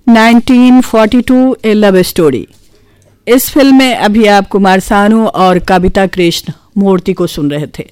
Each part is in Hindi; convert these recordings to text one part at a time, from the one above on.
1942 ए लव स्टोरी। इस फिल्म में अभी आप कुमार सानू और कविता कृष्ण मूर्ति को सुन रहे थे।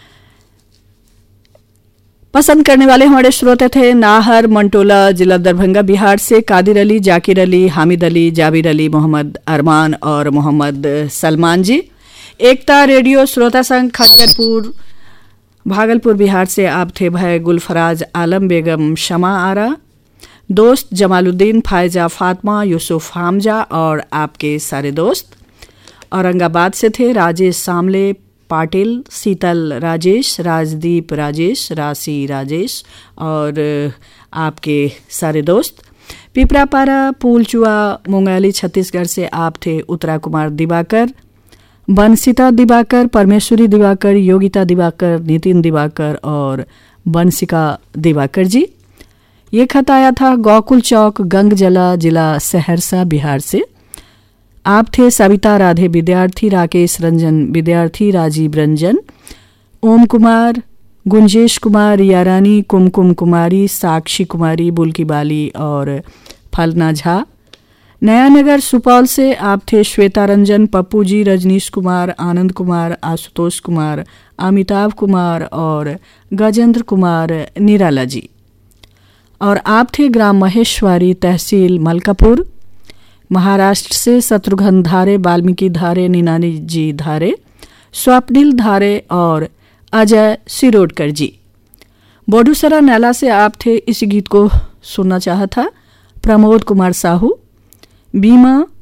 पसंद करने वाले हमारे श्रोता थे नाहर मंटोला, जिला दरभंगा, बिहार से कादिर अली, जाकिर अली, हामिद अली, जाबिर अली, मोहम्मद अरमान और मोहम्मद सलमान जी। एकता रेडियो श्रोता संघ खजरपुर, भागलपुर, बिहार से आप थे भाई गुलफराज आलम, बेगम शमा आरा, दोस्त जमालुद्दीन, फायजा, फातिमा, यूसुफ हमजा और आपके सारे दोस्त। औरंगाबाद से थे राजेश सामले, पाटिल, शीतल राजेश, राजदीप राजेश, राशि राजेश और आपके सारे दोस्त। पिपरापारा, पूलचुआ, मुंगेली, छत्तीसगढ़ से आप थे उत्तरा कुमार दिवाकर, बंसिता दिवाकर, परमेश्वरी दिवाकर, योगिता दिवाकर, नितिन दिवाकर और बंसिका दिवाकर जी। ये खत आया था गोकुल चौक, गंगजला, जिला सहरसा, बिहार से। आप थे सविता राधे विद्यार्थी, राकेश रंजन विद्यार्थी, राजीव रंजन, ओम कुमार, गुंजेश कुमार, रियारानी, कुमकुम कुमारी, साक्षी कुमारी, बुल्की बाली और फलना झा। नया नगर सुपौल से आप थे श्वेता रंजन, पप्पू जी, रजनीश कुमार, आनंद कुमार, आशुतोष कुमार, अमिताभ कुमार और गजेंद्र कुमार निराला जी। और आप थे ग्राम महेश्वरी, तहसील मलकापुर, महाराष्ट्र से शत्रुघ्न धारे, वाल्मीकि धारे, नीनानी जी धारे, स्वप्निल धारे और अजय सिरोडकर जी। बोडूसरा नैला से आप थे। इस गीत को सुनना चाहा था प्रमोद कुमार साहू, बीमा